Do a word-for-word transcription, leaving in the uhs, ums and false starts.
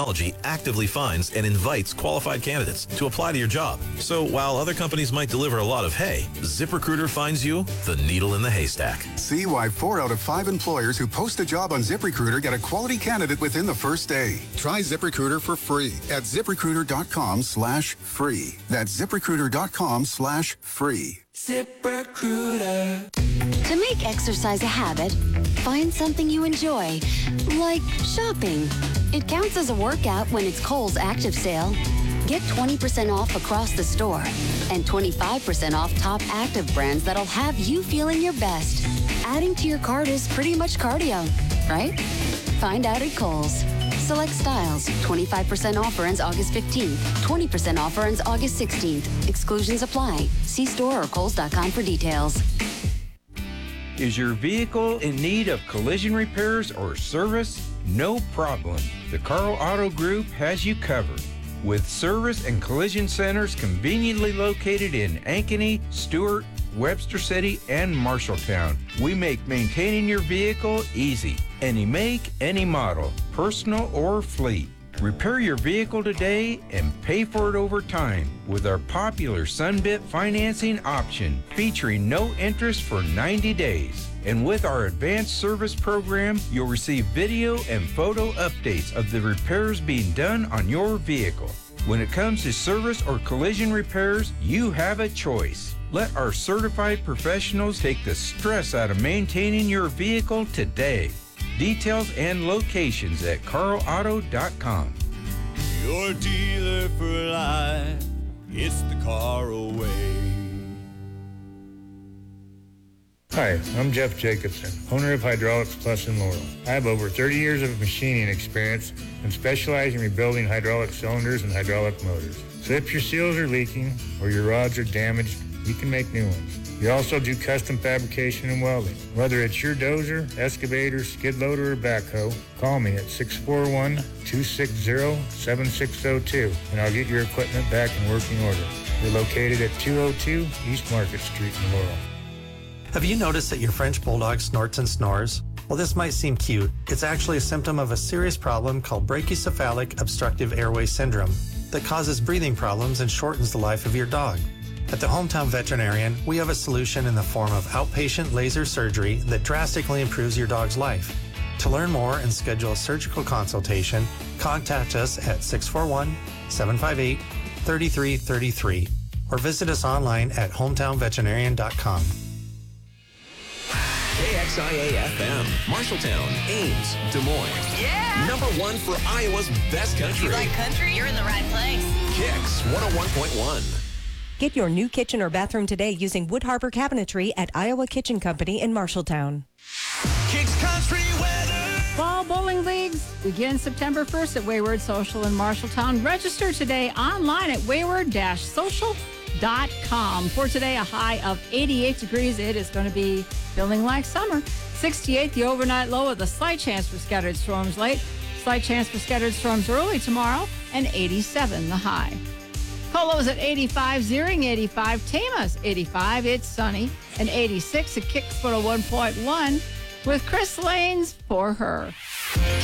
Technology actively finds and invites qualified candidates to apply to your job. So while other companies might deliver a lot of hay, ZipRecruiter finds you the needle in the haystack. See why four out of five employers who post a job on ZipRecruiter get a quality candidate within the first day. Try ZipRecruiter for free at ZipRecruiter.com slash free. That's ZipRecruiter.com slash free. ZipRecruiter. To make exercise a habit, find something you enjoy, like shopping. It counts as a workout when it's Kohl's Active Sale. Get twenty percent off across the store and twenty-five percent off top active brands that'll have you feeling your best. Adding to your cart is pretty much cardio, right? Find out at Kohl's. Select styles. twenty-five percent offer ends August fifteenth. twenty percent offer ends August sixteenth. Exclusions apply. See store or kohls dot com for details. Is your vehicle in need of collision repairs or service? No problem. The Carl Auto Group has you covered. With service and collision centers conveniently located in Ankeny, Stewart, Webster City, and Marshalltown, we make maintaining your vehicle easy. Any make, any model, personal or fleet. Repair your vehicle today and pay for it over time with our popular Sunbit financing option featuring no interest for ninety days. And with our advanced service program, you'll receive video and photo updates of the repairs being done on your vehicle. When it comes to service or collision repairs, you have a choice. Let our certified professionals take the stress out of maintaining your vehicle today. Details and locations at carl auto dot com. Your dealer for life, it's the Carl way. Hi, I'm Jeff Jacobson, owner of Hydraulics Plus in Laurel. I have over thirty years of machining experience and specialize in rebuilding hydraulic cylinders and hydraulic motors. So if your seals are leaking or your rods are damaged, you can make new ones. We also do custom fabrication and welding. Whether it's your dozer, excavator, skid loader, or backhoe, call me at six four one, two six zero, seven six zero two, and I'll get your equipment back in working order. We're located at two oh two East Market Street in Laurel. Have you noticed that your French Bulldog snorts and snores? Well, this might seem cute. It's actually a symptom of a serious problem called brachycephalic obstructive airway syndrome that causes breathing problems and shortens the life of your dog. At the Hometown Veterinarian, we have a solution in the form of outpatient laser surgery that drastically improves your dog's life. To learn more and schedule a surgical consultation, contact us at six four one, seven five eight, three three three three or visit us online at hometown veterinarian dot com. K X I A F M, Marshalltown, Ames, Des Moines. Yeah! Number one for Iowa's best country. You like country? You're in the right place. Kicks one oh one point one. Get your new kitchen or bathroom today using Wood Harbor Cabinetry at Iowa Kitchen Company in Marshalltown. Kicks Country Weather. Fall bowling leagues begin September first at Wayward Social in Marshalltown. Register today online at wayward dash social dot com. For today, a high of eighty-eight degrees. It is going to be feeling like summer. sixty-eight, the overnight low with a slight chance for scattered storms late. Slight chance for scattered storms early tomorrow. And eighty-seven, the high. Colo's at eighty-five, Zeering eighty-five, Tama's eighty-five, it's sunny, and eighty-six at Kicks one oh one point one with Chris Lanes For Her.